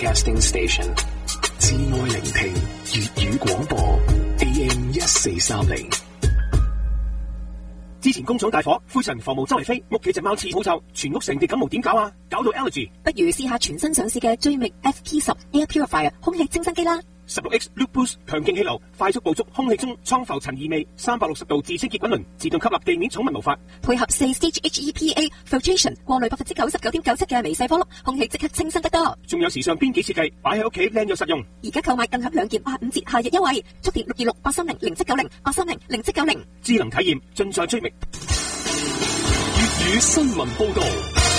Broadcasting Station， 至愛聆聽粵語廣播 AM 1430。 之前工廠大火，灰塵防霧周圍飛，屋企隻貓似好臭，全屋成地感冒，點搞啊？搞到 allergy。 不如試下全新上市嘅追覓 FP10 Air Purifier 空氣清新機啦。 16X Loop Boost 強勁氣流，快速捕捉空氣中蒼浮塵異味，360度自清潔滾輪，自動吸納地面寵物毛髮， 配合4-stage HEPA filtration 過濾99.97%嘅微細顆粒，空氣即刻清新得多。 仲有時尚邊幾設計，擺喺屋企靚又實用。 而家購買更享2件85折夏日優惠，速電626-830-0790 智能體驗盡在追覓。 粵語新聞報導。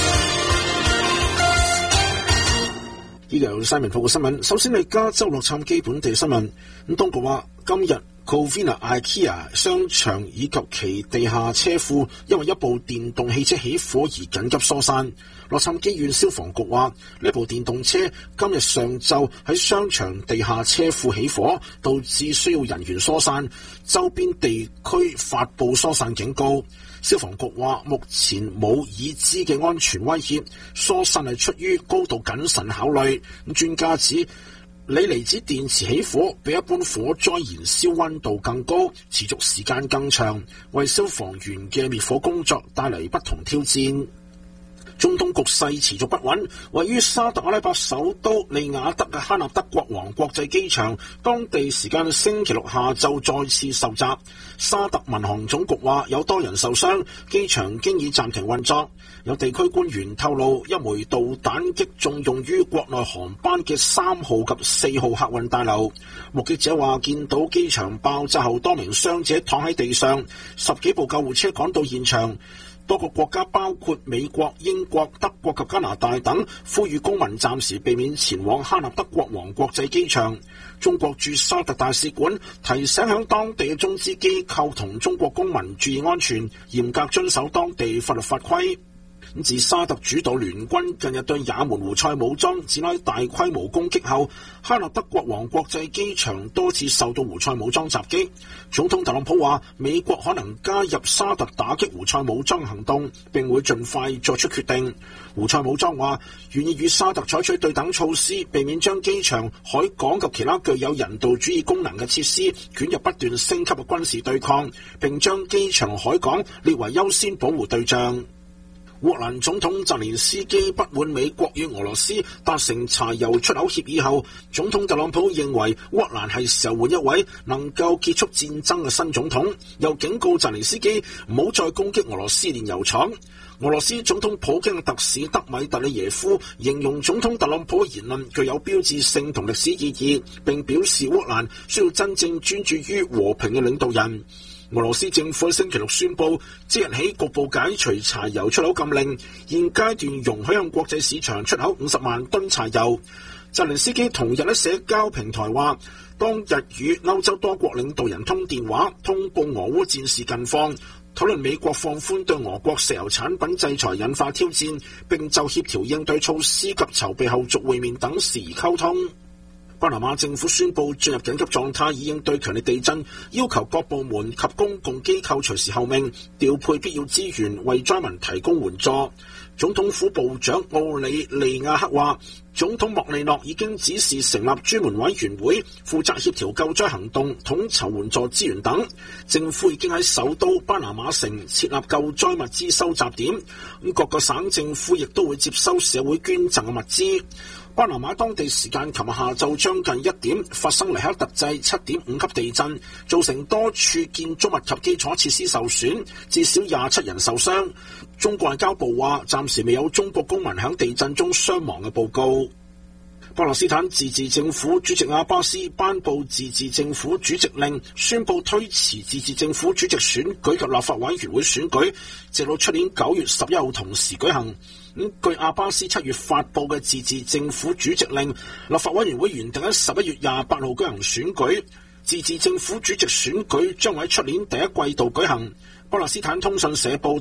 呢度有Simon報告新聞。首先係加州洛杉磯本地新聞。當局話今日 Covina IKEA 商場以及其地下車庫因為一部電動汽車起火而緊急疏散。洛杉磯縣消防局話呢部電動車今日上晝喺商場地下車庫起火，導致需要人員疏散，周邊地區發布疏散警告。消防局話目前冇已知嘅安全威脅，疏散係出於高度謹慎考慮。專家指鋰離子電池起火比一般火災燃燒溫度更高，持續時間更長，為消防員嘅滅火工作帶嚟不同挑戰。中東局勢持續不穩，位於沙特阿拉伯首都利雅得嘅哈納德國王國際機場，當地時間星期六下晝再次受襲。沙特民航總局話有多人受傷，機場經已暫停運作。有地區官員透露，一枚導彈擊中用於國內航班嘅3號及4號客運大樓。目擊者話見到機場爆炸後，多名傷者躺喺地上，10幾部救護車趕到現場。多個國家包括美國、英國、德國及加拿大等，呼籲公民暫時避免前往哈納德國王國際機場。中國駐沙特大使館提醒響當地嘅中資機構同中國公民注意安全，嚴格遵守當地法律法規。自沙特主導聯軍近日對也門胡塞武裝展開大規模攻擊後，哈納德國王國際機場多次受到胡塞武裝襲擊。總統特朗普話美國可能加入沙特打擊胡塞武裝行動，並會盡快作出決定。胡塞武裝話願意與沙特採取對等措施，避免將機場、海港及其他具有人道主義功能嘅設施捲入不斷升級嘅軍事對抗，並將機場、海港列為優先保護對象。烏克蘭總統澤連斯基不滿美國與俄羅斯達成柴油出口協議後，總統特朗普認為烏克蘭係時候換一位能夠結束戰爭嘅新總統，又警告澤連斯基唔好再攻擊俄羅斯煉油廠。俄羅斯總統普京嘅特使德米特里耶夫形容總統特朗普嘅言論具有標誌性同歷史意義，並表示烏克蘭需要真正專注於和平嘅領導人。俄羅斯政府喺星期六宣布，即日起局部解除柴油出口禁令，現階段容許向國際市場出口50萬噸柴油。澤連斯基同日喺社交平台話，當日與歐洲多國領導人通電話，通報俄烏戰事近況，討論美國放寬對俄國石油產品制裁引發挑戰，並就協調應對措施及籌備後續會面等事宜溝通。巴拿馬政府宣布進入緊急狀態，以應對強烈地震，要求各部門及公共機構隨時候命，調配必要資源為災民提供援助。總統府部長奧里利亞克話，總統莫利諾已經指示成立專門委員會，負責協調救災行動、統籌援助資源等。政府已經喺首都巴拿馬城設立救災物資收集點，各個省政府亦都會接收社會捐贈嘅物資。巴拿馬當地時間琴日下晝將近1點發生黎克特制7.5級地震，造成多處建築物及基礎設施受損，至少27人受傷。中國外交部話暫時未有中國公民響地震中傷亡嘅報告。巴勒斯坦自治政府主席阿巴斯頒布自治政府主席令，宣布推遲自治政府主席選舉及立法委員會選舉，直到出年9月11號同時舉行。據阿巴斯7月發布嘅自治政府主席令，立法委員會原定喺11月28號舉行選舉，自治政府主席選舉將喺出年第一季度舉行。巴勒斯坦通訊社報道，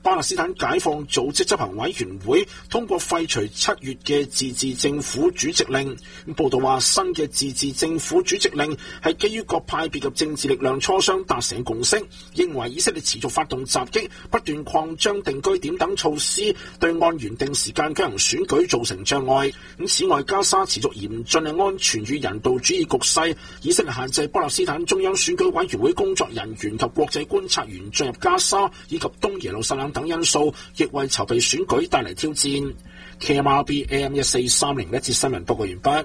巴勒斯坦解放組織執行委員會通過廢除7月嘅自治政府主席令。報道話，新嘅自治政府主席令係基於各派別及政治力量磋商達成共識，認為以色列持續發動襲擊、不斷擴張定居點等措施，對按原定時間舉行選舉造成障礙。此外，加沙持續嚴峻嘅安全與人道主義局勢，以色列限制巴勒斯坦中央選舉委員會工作人員及國際觀察員進入加沙以及東耶路撒冷等因素，亦為籌備選舉帶嚟挑戰。KMRB AM 1430一節新聞報告完畢。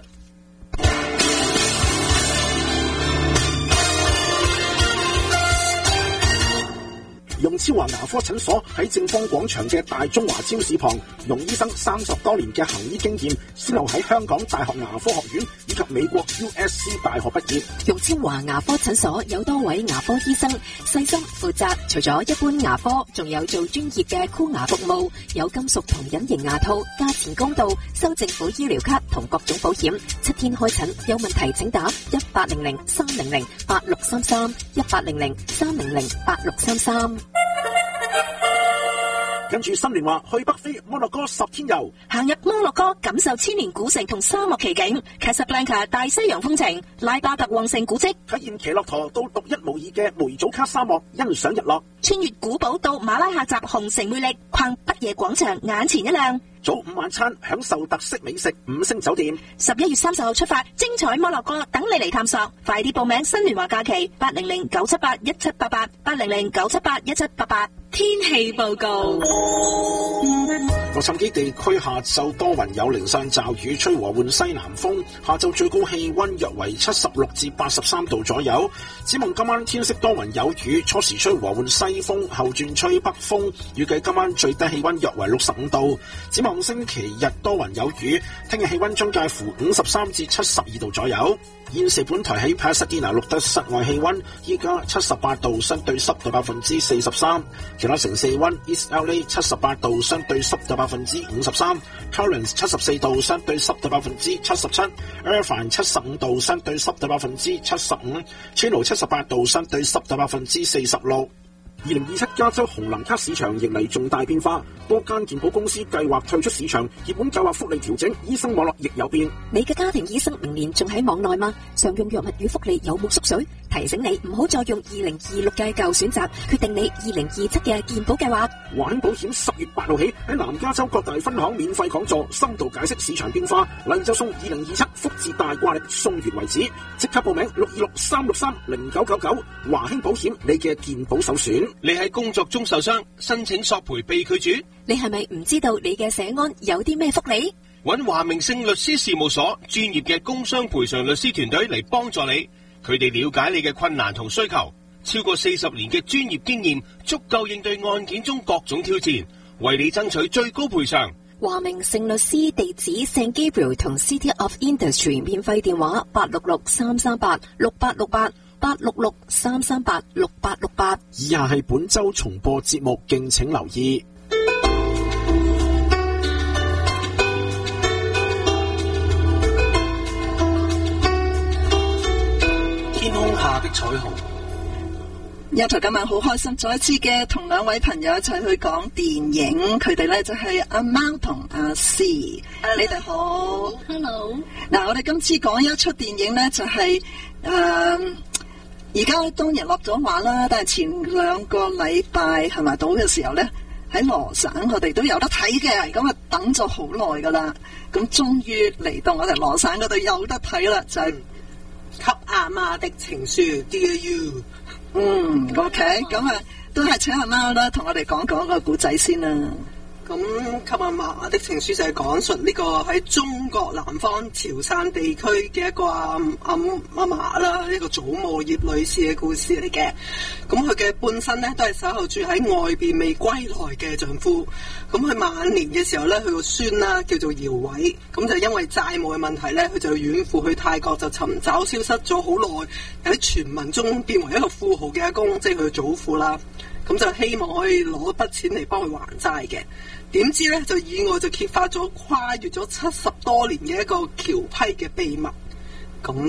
容超華牙科診所喺正方廣場嘅大中華超市旁，容醫生30多年嘅行醫經驗，先後喺香港大學牙科學院以及美國 USC 大學畢業。 容超華牙科診所有多位牙科醫生，細心負責，除咗一般牙科，仲有做專業嘅箍牙服務，有金屬同隱形牙套，價錢公道，收政府醫療卡同各種保險，7天開診，有問題請打1800-300-8633 1800-300-8633。 跟住新年話去北非摩洛哥10天遊， 行入摩洛哥感受千年古城同沙漠奇景，卡薩布蘭卡大西洋風情，拉巴特旺盛古蹟， 體驗騎駱駝到獨一無二嘅梅祖卡沙漠，欣賞日落， 穿越古堡到馬拉喀什紅城魅力，逛北夜廣場眼前一亮， 早午晚餐享受特色美食，5星酒店。 11月30號出發，精彩摩洛哥等你嚟探索，快啲報名新年華假期800-978-1788 800-978-1788。天氣報告。 洛杉磯地區下晝多雲有零散驟雨，吹和緩西南風，下晝最高氣溫約為76至83度左右。展望今晚天色多雲有雨，初時吹和緩西風，後轉吹北風，預計今晚最低氣溫約為65度。展望星期日多雲有雨，聽日氣溫將介乎53至72度左右。現時本台喺Pasadena錄得室外氣溫依家78度，相對濕度43%。其他城市氣溫 East LA 78度，相對濕度53%。Torrance 74度，相對濕度77%。Irvine 75度，相對濕度75%。Chino 78度，相對濕度46%。2027加州紅藍卡市場迎嚟重大變化，多間健保公司計劃退出市場，熱門計劃福利調整，醫生網絡亦有變。 你嘅家庭醫生5年仲喺網內嗎？常用藥物與福利有冇縮水？提醒你唔好再用2026嘅舊選擇，決定你2027嘅健保計劃。 華興保險10月8號起喺南加州各大分行免費講座，深度解釋市場變化，例就送2027福字大掛曆，送完為止。即刻報名626-363-0999，華興保險，你嘅健保首選。 你喺工作中受傷，申請索賠被拒絕， 你係咪唔知道你嘅社安有啲咩福利？ 揾華明勝律師事務所專業嘅工傷賠償律師團隊嚟幫助你，佢哋了解你嘅困難同需求，超過40年嘅專業經驗，足夠應對案件中各種挑戰，為你爭取最高賠償。 華明勝律師地址 St. Gabriel 同 City of Industry， 免費電話866-338-6868 866-338-6868。 以下係本周重播節目，敬請留意。 天空下的彩虹。 有台今晚好開心，再一次嘅同兩位朋友一齊去講電影，佢哋咧就係阿貓同阿詩。你哋好 ，Hello。 嗱，我哋今次講一出電影咧，就係而家當然落咗畫啦，但係前2個禮拜係咪到嘅時候咧，喺羅省我哋都有得睇嘅，咁啊等咗好耐噶啦，咁終於嚟到我哋羅省嗰度有得睇啦，就係給阿媽的情書 Dear You。 OK， 咁啊都係請阿貓啦，同我哋講講個故仔先啦。 咁給阿媽的情書就係講述呢個喺中國南方潮汕地區嘅一個阿嫲啦，一個祖母葉女士嘅故事嚟嘅。咁佢嘅半生咧都係守候住喺外邊未歸來嘅丈夫。咁佢晚年嘅時候咧，佢個孫啦叫做姚偉，咁就因為債務嘅問題咧，佢就遠赴去泰國，就尋找消失咗好耐，喺傳聞中變為一個富豪嘅阿公，即係佢祖父啦。咁就希望可以攞筆錢嚟幫佢還債嘅，點知咧就意外就揭發咗跨越咗70多年嘅一個僑批嘅秘密。咁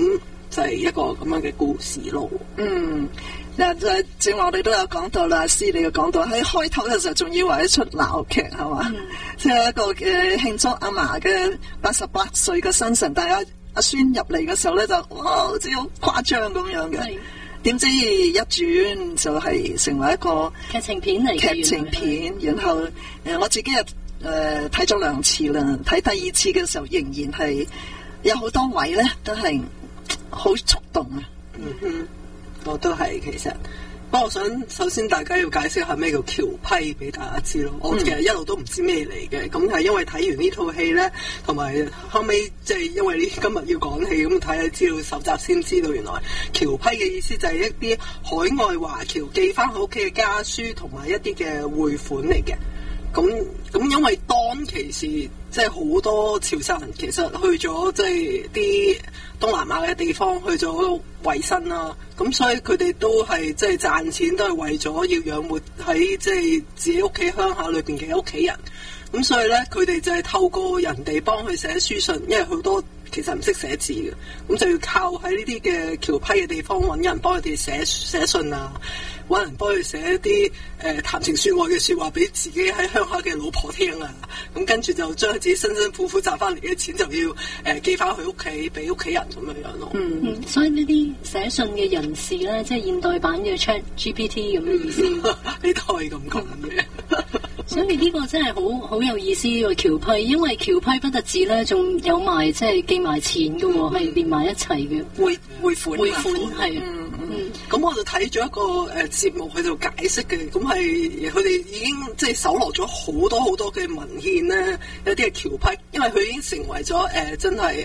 就係一個咁樣嘅故事咯。 嗱，正話我哋都有講到啦，師你有講到喺開頭嘅時候，仲以為一出鬧劇係嘛，即係一個慶祝阿嫲嘅88歲嘅生辰，但係阿孫入嚟嘅時候咧就哇，好似好誇張咁樣嘅。點知一轉就係成為一個劇情片嚟嘅劇情片，然後我自己又睇咗2次啦，睇第2次嘅時候仍然係有好多位咧都係好觸動啊。 我都係其實，不過我想首先大家要解釋下咩叫橋批俾大家知咯。我其實一路都唔知咩嚟嘅，咁係因為睇完呢套戲咧，同埋後尾即係因為今日要講戲，咁睇下資料搜集先知道原來橋批嘅意思就係一啲海外華僑寄翻去屋企嘅家書同埋一啲嘅匯款嚟嘅。咁因為當其時即係好多潮汕人其實去咗即係啲東南亞嘅地方去咗維生啦，咁所以佢哋都係即係賺錢都係為咗要養活喺即係自己屋企鄉下裏邊嘅屋企人，咁所以咧佢哋就係透過人哋幫佢寫書信，因為好多其實唔識寫字嘅，咁就要靠喺呢啲嘅橋批嘅地方揾人幫佢哋寫信啊，揾人幫佢寫一啲談情說愛嘅說話俾自己喺鄉下嘅老婆聽啊，咁跟住就將自己辛辛苦苦賺翻嚟嘅錢就要寄翻去屋企俾屋企人咁樣咯。 所以呢啲寫信嘅人士咧，即係現代版嘅 ChatGPT 咁嘅意思。 你都可以咁講嘅。 所以呢個真係好有意思個橋批，因為橋批不特止咧，仲有埋即係寄埋錢嘅喎，係連埋一齊嘅匯款係。 咁我就睇咗一個節目喺度解釋嘅，咁係佢哋已經即係搜羅咗好多嘅文獻咧，有啲係橋批，因為佢已經成為咗真係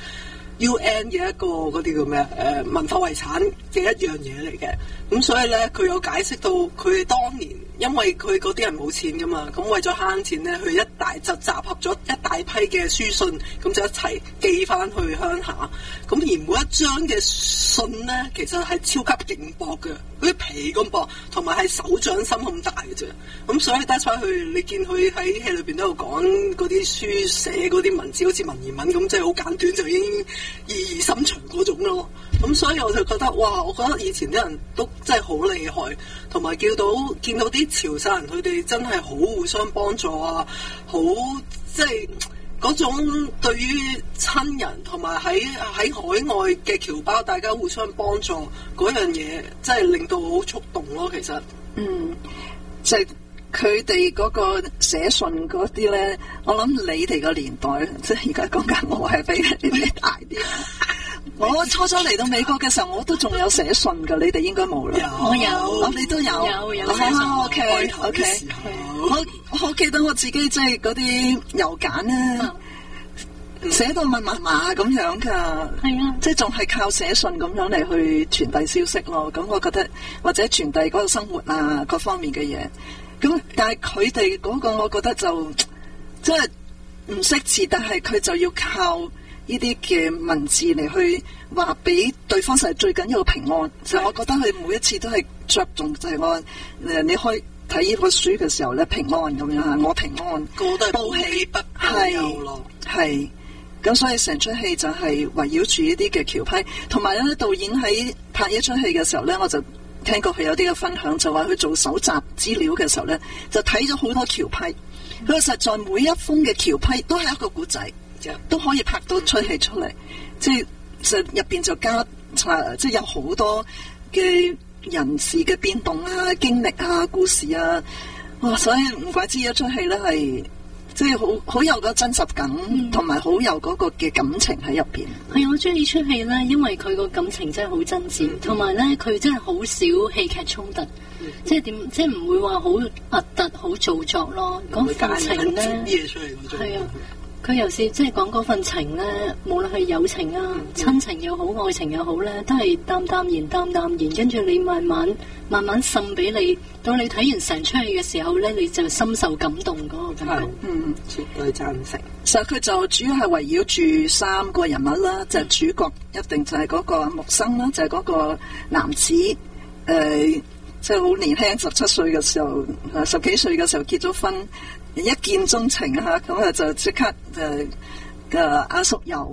UN 嘅一個嗰啲叫咩文化遺產嘅一樣嘢嚟嘅，咁所以咧佢有解釋到佢哋當年因為佢嗰啲人冇錢噶嘛，咁為咗慳錢咧，佢就集合咗一大批嘅書信，咁就一齊寄翻去鄉下，咁而每一張嘅信咧，其實係超級勁薄嘅，好似皮咁薄，同埋係手掌心咁大嘅啫，咁所以得出去你見佢喺戲裏邊都有講嗰啲書寫嗰啲文字，好似文言文咁，即係好簡短就已經意義深長嗰種咯，咁所以我就覺得哇，我覺得以前啲人都真係好厲害，同埋見到啲潮汕人佢哋真係好互相幫助啊，好即係嗰種對於親人同埋喺海外嘅僑胞大家互相幫助嗰樣嘢，真係令到我好觸動咯。其實即係佢哋嗰個寫信嗰啲咧，我諗你哋個年代，即係而家講緊我係比你哋大啲。我初初嚟到美國嘅時候，我都仲有寫信噶，你哋應該冇啦。 我有， 你都有。OK。我記得我自己即係嗰啲郵簡咧，寫到密麻咁樣噶。係啊，即係仲係靠寫信咁樣嚟去傳遞消息咯。咁我覺得或者傳遞嗰個生活啊各方面嘅嘢。咁但係佢哋嗰個，我覺得就即係唔識字，但係佢就要靠呢啲嘅文字嚟去話俾對方係最緊要平安。就我覺得佢每一次都係着重就係我你開睇呢個書嘅時候咧，平安咁樣吓，我平安， 個都係報喜不報憂咯。 係咁，所以成出戲就係圍繞住呢啲嘅橋批，同埋咧導演喺拍呢出戲嘅時候咧，我就聽過佢有啲嘅分享，就話佢做搜集資料嘅時候咧，就睇咗好多橋批。佢實在每一封嘅橋批都係一個古仔，都可以拍到出戲出嚟。即係實入邊就加即係有好多嘅人事嘅變動啊、經歷啊、故事啊，哇！所以唔怪之一出戲咧係即係好有個真實感，同埋好有嗰個嘅感情喺入邊。 係我中意出戲咧，因為佢個感情真係好真摯，同埋咧佢真係好少戲劇衝突，即係點，即係唔會話好核突、好做作咯。講份情咧，係啊。佢有時即係講嗰份情咧，無論係友情啊、親情又好、愛情又好咧，都係淡淡然，跟住你慢慢滲俾你，到你睇完成出戲嘅時候咧，你就深受感動嗰個感覺。 絕對贊成。 其實佢就主要係圍繞住3個人物啦，就係主角一定就係嗰個木生啦，就係嗰個男子，即係好年輕，17歲嘅時候，10幾歲嘅時候結咗婚。一見鍾情嚇，咁啊就即刻阿叔友，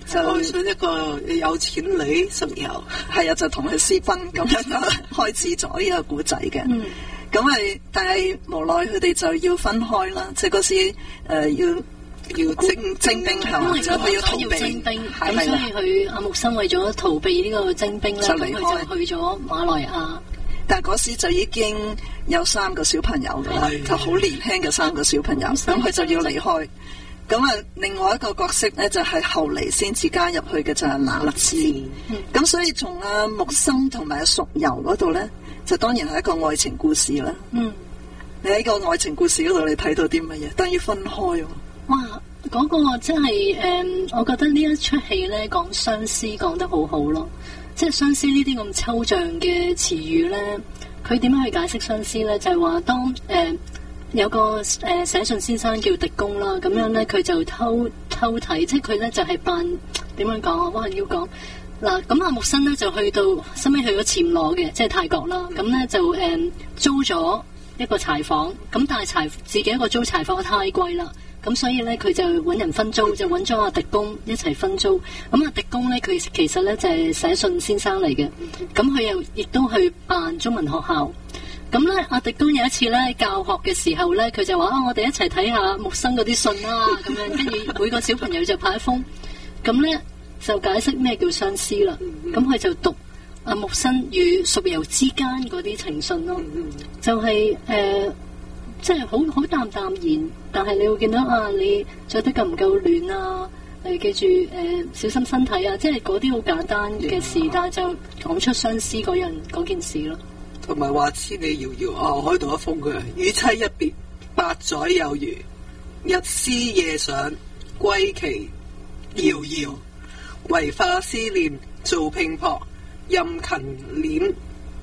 就愛上一個有錢女十年後， 係啊，就同佢私奔咁樣就開始咗呢個故仔嘅。咁係，但係無奈佢哋就要分開啦，即係嗰時要徵兵係嘛，就佢要逃避， 徵兵，咁所以佢阿木生為咗逃避呢個徵兵咧，咁佢就去咗馬來亞。 但係嗰時就已經有3個小朋友啦，就好年輕嘅3個小朋友，咁佢就要離開。咁啊，另外一個角色咧就係後嚟先至加入去嘅就係那勒斯。咁所以從阿木生同埋阿淑柔嗰度咧，就當然係一個愛情故事啦。你喺個愛情故事嗰度，你睇到啲乜嘢？但要分開喎。 哇！嗰個真係我覺得呢一出戲咧講相思講得好好咯。即係相思呢啲咁抽象嘅詞語咧，佢點樣去解釋相思咧？就係話當有個寫信先生叫狄公啦，咁樣咧佢就偷睇，即係佢咧就係扮點樣講啊？哇！要講嗱，咁阿木生咧就去到收尾去咗暹羅嘅，即係泰國啦。咁咧就租咗一個柴房，咁但係自己一個租柴房太貴啦。咁所以咧，佢就揾人分租，就揾咗阿狄公一齊分租。咁阿狄公咧，佢其實咧就係寫信先生嚟嘅。咁佢又亦都去辦中文學校。咁咧，阿狄公有一次咧教學嘅時候咧，佢就話我哋一齊睇下木生嗰啲信啦。咁樣跟住每個小朋友就派一封。咁咧就解釋咩叫相思啦。咁佢就讀阿木生與淑柔之間嗰啲情信咯。就係即係好淡然，但係你會見到你着得夠唔夠暖啊？記住小心身體啊！即係嗰啲好簡單嘅事，但係就講出相思嗰件事咯。 同埋話千里遙遙我可以讀一封佢，與妻一別8載有餘，日思夜想歸期遙遙，唯花思念做拼搏，任勤斂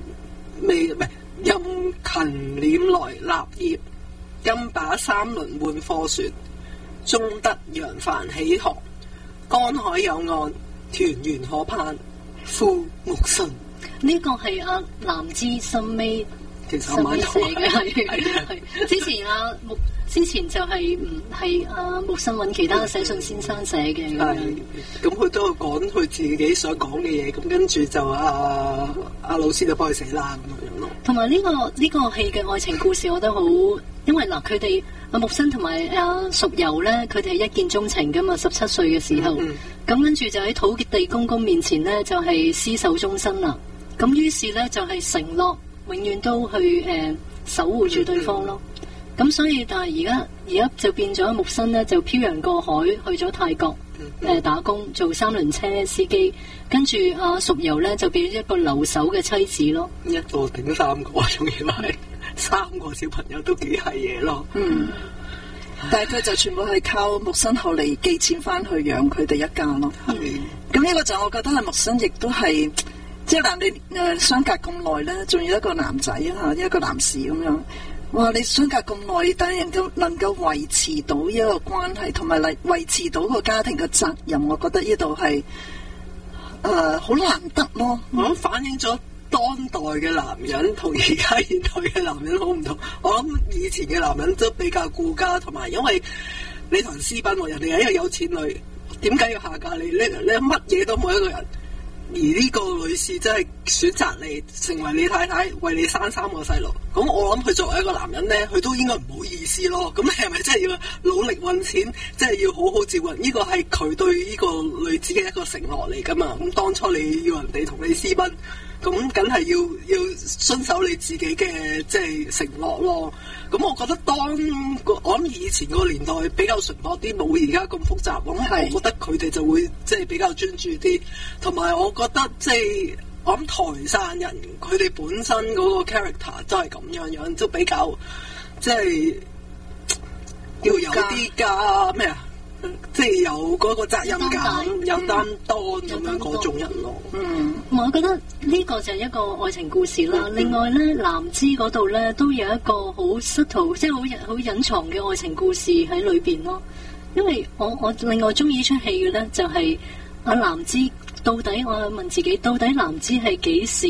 來立業。今把3輪換貨船，終得揚帆起航。江海有岸，團圓可盼，負木生。 呢個係阿南之心尾寫嘅，係之前就係阿木生揾其他寫信先生寫嘅咁樣。 咁佢都係講佢自己想講嘅嘢，咁跟住就阿老師就幫佢寫啦咁樣咯。 同埋呢個戲嘅愛情故事，我覺得好，因為佢哋阿木生同埋阿淑柔咧，佢哋係一見鐘情噶嘛，17歲嘅時候，咁跟住就喺土地公公面前咧，就係廝守終身啦。咁於是咧就係承諾永遠都去守護住對方咯。咁所以但係而家就變咗木生咧，就漂洋過海去咗泰國打工做3輪車司機，跟住阿淑柔咧就變咗一個留守嘅妻子咯。 一個頂3個，仲要係3個小朋友都幾係嘢咯。 但係佢就全部係靠木生後嚟寄錢翻去養佢哋一家咯。咁呢個就我覺得係木生亦都係。即係你相隔咁耐咧，仲要一個男仔一個男士咁樣，哇！你相隔咁耐，但係能夠維持到一個關係，同埋維持到個家庭嘅責任，我覺得呢度係好難得咯。 我諗反映咗當代嘅男人同而家現代嘅男人好唔同。我諗以前嘅男人都比較顧家，同埋因為你同人私奔，人哋係一個有錢女，點解要下嫁你？你乜嘢都冇一個人。而呢個女士真係選擇你成為你太太，為你生3個細路。咁我諗佢作為一個男人咧，佢都應該唔好意思咯。咁你係咪真係要努力揾錢，即係要好好照顧？呢個係佢對呢個女子嘅一個承諾嚟噶嘛？咁當初你要人哋同你私奔，咁梗係要遵守你自己嘅即係承諾咯。咁我覺得我諗以前個年代比較淳樸啲，冇而家咁複雜。咁我覺得佢哋就會即係比較專注啲，同埋我覺得即係我諗台山人佢哋本身嗰個 character 都係咁樣，都比較即係要有啲家咩啊？即係有嗰個責任感，有擔當咁樣嗰種人咯。 我覺得呢個就係一個愛情故事啦。另外咧，南枝嗰度咧都有一個好subtle，即係好隱藏嘅愛情故事喺裏邊咯。因為我另外中意呢出戲嘅咧，就係阿南枝到底我問自己，到底南枝係幾時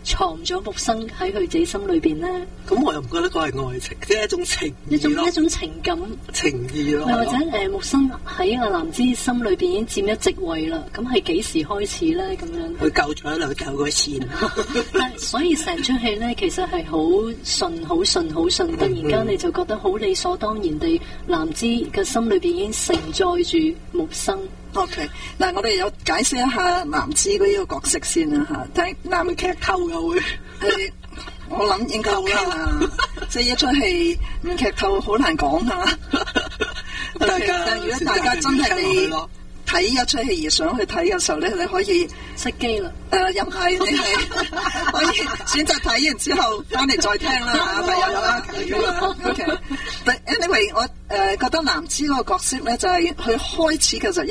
藏咗木生喺佢自己心裏邊咧？ 咁我又唔覺得嗰係愛情，即係一種情一種情感情義咯。 或者木生喺阿南之心裏邊已經佔一席位啦。咁係幾時開始咧？咁樣佢救咗兩條個線， 所以成出戲咧其實係好順，好順，好順。突然間你就覺得好理所當然地，南之嘅心裏邊已經承載住木生。 OK， 嗱，我哋有解釋一下南之嗰個角色先啦嚇，睇南劇透嘅會，我諗應該 OK 啦，即係一出戲唔劇透好難講嚇。但如果大家真係你睇一出戲而想去睇嘅時候咧，你可以熄機啦。 又唔係，你係可以選擇睇完之後翻嚟再聽啦嚇，係有啦。OK，但 anyway， 我覺得南之嗰個角色咧就係佢開始嘅時候。